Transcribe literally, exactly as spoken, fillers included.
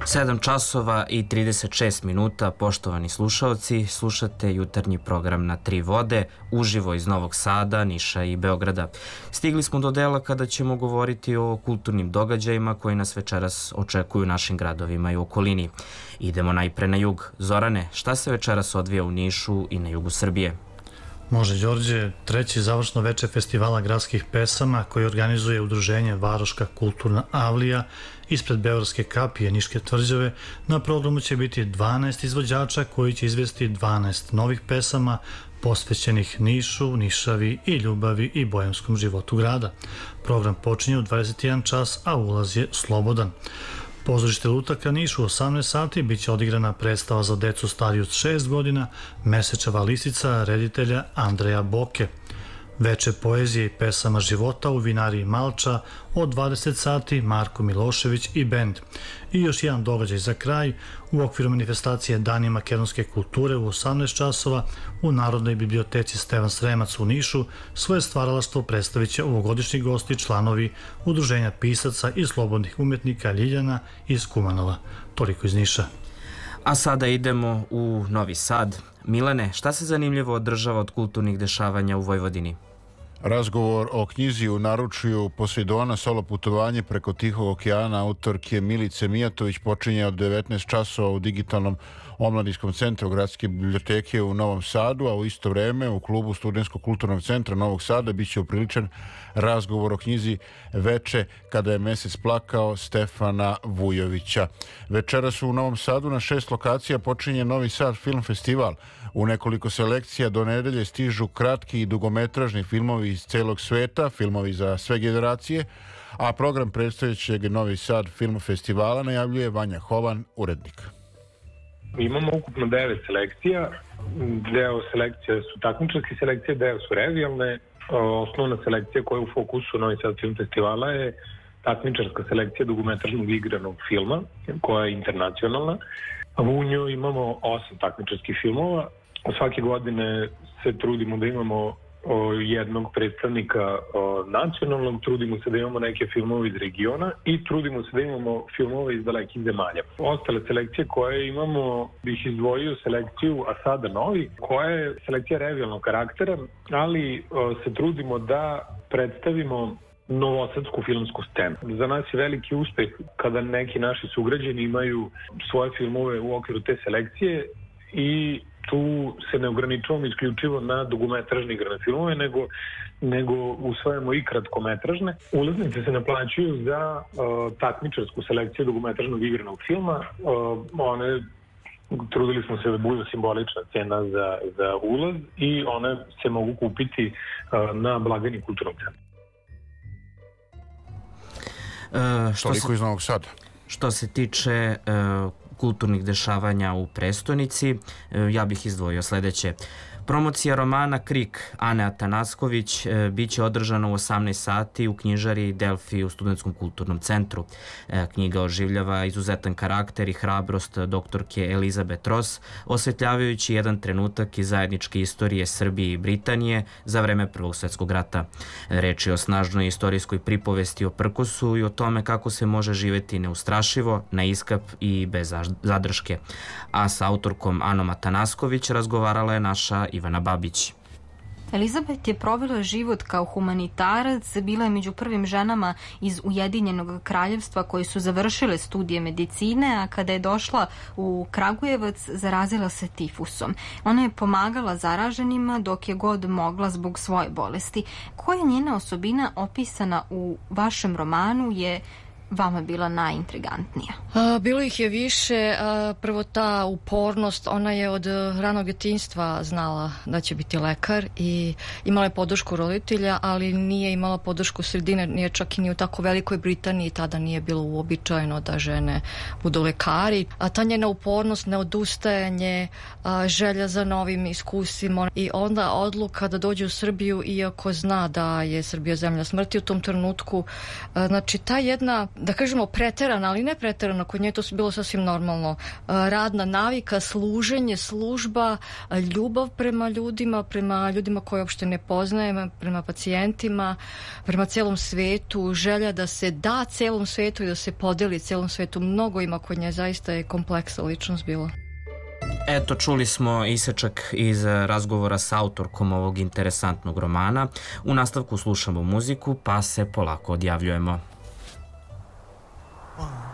sedam časova i trideset šest minuta, poštovani slušaoci, slušate jutarnji program na Tri vode, uživo iz Novog Sada, Niša i Beograda. Stigli smo do dela kada ćemo govoriti o kulturnim događajima koji nas večeras očekuju u našim gradovima i u okolini. Idemo najpre na jug. Zorane, šta se večeras odvija u Nišu i na jugu Srbije? Može, Đorđe, treći završno veče festivala gradskih pesama koji organizuje udruženje Varoška kulturna avlija ispred Beogradske kapije Niške tvrđave. Na programu će biti dvanaest izvođača koji će izvesti dvanaest novih pesama posvećenih Nišu, Nišavi i ljubavi i boemskom životu grada. Program počinje u dvadeset jedan čas, a ulaz je slobodan. Pozorište Lutaka Niš u osamnaest sati biće odigrana predstava za decu stariju od šest godina Mesečeva lisica reditelja Andreja Boke. Veče poezije i pesama života u vinariji Malča od dvadeset sati Marko Milošević i bend. I još jedan događaj za kraj, u okviru manifestacije Dani makedonske kulture u osamnaest časova u Narodnoj biblioteci Stevan Sremac u Nišu svoje stvaralaštvo predstavit će ovogodišnji gosti članovi Udruženja pisaca i slobodnih umetnika Ljiljana iz Kumanova. Toliko iz Niša. A sada idemo u Novi Sad. Milane, šta se zanimljivo održava od kulturnih dešavanja u Vojvodini? Razgovor o knjizi u naručju Posejdona, solo putovanje preko Tihog okeana autorke Milice Mijatović počinje od devetnaest časova u digitalnom omladinskom centru Gradske biblioteke u Novom Sadu, a u isto vreme u klubu Studentskog kulturnog centra Novog Sada biće upriličen razgovor o knjizi Veče kada je mesec plakao Stefana Vujovića. Večeras u Novom Sadu na šest lokacija počinje Novi Sad Film Festival. U nekoliko selekcija do nedelje stižu kratki i dugometražni filmovi iz celog sveta, filmovi za sve generacije, a program predstojećeg Novi Sad Film Festivala najavljuje Vanja Hovan, urednik. Imamo ukupno devet selekcija. Deo selekcija su takmičarske selekcije, deo su revijalne. Osnovna selekcija koja je u fokusu Novi Sad Film Festivala je takmičarska selekcija dugometražnog igranog filma, koja je internacionalna. U njoj imamo osam takmičarskih filmova. Svake godine se trudimo da imamo jednog predstavnika nacionalnog, trudimo se da imamo neke filmove iz regiona i trudimo se da imamo filmove iz dalekih zemalja. Ostale selekcije koje imamo, bih izdvojio selekciju A sada novi, koja je selekcija revijalnog karaktera, ali se trudimo da predstavimo novosadsku filmsku scenu. Za nas je veliki uspeh kada neki naši sugrađani imaju svoje filmove u okviru te selekcije i tu se ne ograničavamo isključivo na dugometražne igrane filmove, nego, nego usvajamo i kratkometražne. Ulaznice se naplaćuju za uh, takmičarsku selekciju dugometražnog igranog filma. Uh, one trudili smo se da bude simbolična cena za, za ulaz i one se mogu kupiti uh, na blagajni kulturnog centra. Uh, što Toliko se, iz Novog Sada. Što se tiče uh, kulturnih dešavanja u prestonici, ja bih izdvojio sledeće. Promocija romana Krik Ane Atanasković biće održana u osamnaest sati u knjižari Delfi u Studentskom kulturnom centru. Knjiga oživljava izuzetan karakter i hrabrost doktorke Elizabeth Ross, osvetljavajući jedan trenutak iz zajedničke istorije Srbije i Britanije za vreme Prvog svetskog rata. Reč je o snažnoj istorijskoj pripovesti o prkosu i o tome kako se može živeti neustrašivo, na iskap i bez zadrške. A sa autorkom Anom Atanasković razgovarala je naša Ivana Babić. Elizabeth je provela život kao humanitarac, bila je među prvim ženama iz Ujedinjenog kraljevstva koji su završile studije medicine, a kada je došla u Kragujevac zarazila se tifusom. Ona je pomagala zaraženima dok je god mogla zbog svoje bolesti. Koja je njena osobina opisana u vašem romanu je vama bila najintrigantnija? A, bilo ih je više. A, prvo ta upornost, ona je od ranog djetinjstva znala da će biti lekar i imala je podršku roditelja, ali nije imala podršku sredine, nije čak i ni u tako velikoj Britaniji, tada nije bilo uobičajeno da žene budu lekari. A ta njena upornost, neodustajanje, a, želja za novim iskusima i onda odluka da dođe u Srbiju, iako zna da je Srbija zemlja smrti u tom trenutku. A, znači, ta jedna da kažemo preterana, ali ne preterana, kod nje to bilo sasvim normalno. Radna navika, služenje, služba, ljubav prema ljudima, prema ljudima koje uopšte ne poznajem, prema pacijentima, prema celom svetu, želja da se da celom svetu i da se podeli celom svetu. Mnogo ima kod nje, zaista je kompleksna ličnost bila. Eto, čuli smo isečak iz razgovora sa autorkom ovog interesantnog romana. U nastavku slušamo muziku, pa se polako odjavljujemo. One.